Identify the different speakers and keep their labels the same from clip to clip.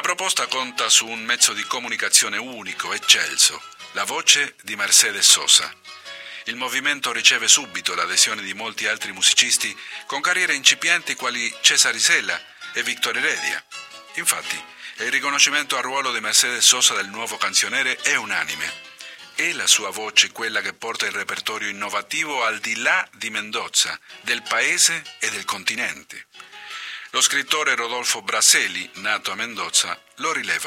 Speaker 1: proposta conta su un mezzo di comunicazione unico, eccelso, la voce di Mercedes Sosa. Il movimento riceve subito l'adesione di molti altri musicisti con carriere incipienti quali Cesare Isela e Victor Heredia. Infatti, il riconoscimento al ruolo di Mercedes Sosa del nuovo canzoniere è unanime. È la sua voce quella che porta il repertorio innovativo al di là di Mendoza, del paese e del continente. Lo scrittore Rodolfo Braseli, nato a Mendoza, lo rileva.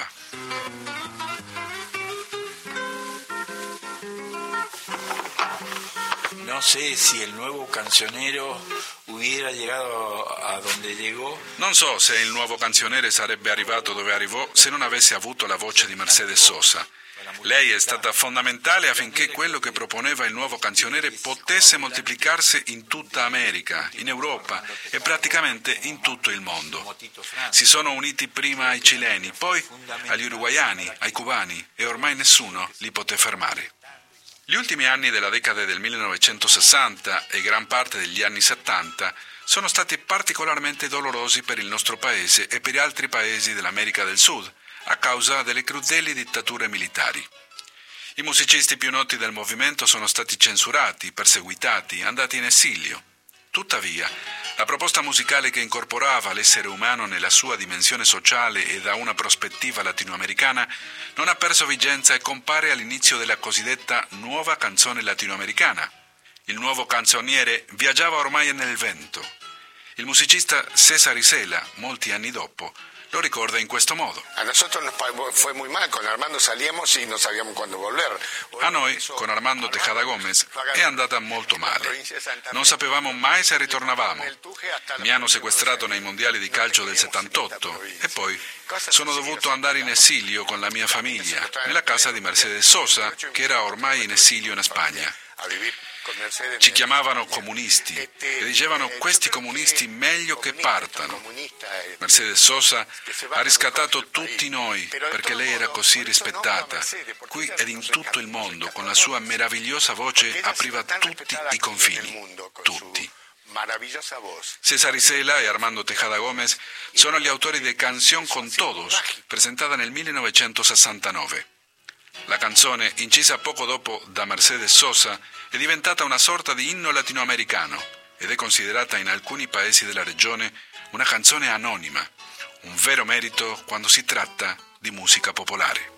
Speaker 2: No sé si el nuevo cancionero hubiera llegado a donde llegó.
Speaker 1: Non so se il nuovo canzoniere sarebbe arrivato dove arrivò se non avesse avuto la voce di Mercedes Sosa. Lei è stata fondamentale affinché quello che proponeva il nuovo canzoniere potesse moltiplicarsi in tutta America, in Europa e praticamente in tutto il mondo. Si sono uniti prima ai cileni, poi agli uruguaiani, ai cubani e ormai nessuno li poté fermare. Gli ultimi anni della decade del 1960 e gran parte degli anni 70 sono stati particolarmente dolorosi per il nostro paese e per altri paesi dell'America del Sud, a causa delle crudeli dittature militari. I musicisti più noti del movimento sono stati censurati, perseguitati, andati in esilio. Tuttavia, la proposta musicale che incorporava l'essere umano nella sua dimensione sociale e da una prospettiva latinoamericana non ha perso vigenza e compare all'inizio della cosiddetta nuova canzone latinoamericana. Il nuovo canzoniere viaggiava ormai nel vento. Il musicista Cesare Isela, molti anni dopo, lo ricorda in questo modo.
Speaker 3: A nosotros nos fue muy mal, con Armando salíamos y no sabíamos cuándo volver.
Speaker 1: A noi, con Armando Tejada Gómez, è andata molto male. Non sapevamo mai se ritornavamo. Mi hanno sequestrato nei mondiali di calcio del 78 e poi sono dovuto andare in esilio con la mia famiglia, nella casa di Mercedes Sosa, che era ormai in esilio in Spagna. Ci chiamavano comunisti e dicevano questi comunisti meglio che partano. Mercedes Sosa ha riscattato tutti noi perché lei era così rispettata. Qui ed in tutto il mondo con la sua meravigliosa voce apriva tutti i confini, tutti. Cesare Isela e Armando Tejada Gómez sono gli autori di Canción con Todos, presentata nel 1969. La canzone, incisa poco dopo da Mercedes Sosa, è diventata una sorta di inno latinoamericano ed è considerata in alcuni paesi della regione una canzone anonima, un vero merito quando si tratta di musica popolare.